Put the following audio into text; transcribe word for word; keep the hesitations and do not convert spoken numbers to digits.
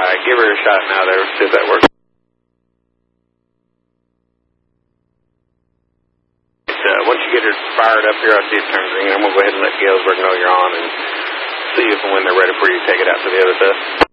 right, give her a shot now there, see if that works. Uh, once you get her fired up here, I see it turn green. I'm going to go ahead and let Galesburg know you're on and see if and when they're ready for you to take it out to the other test.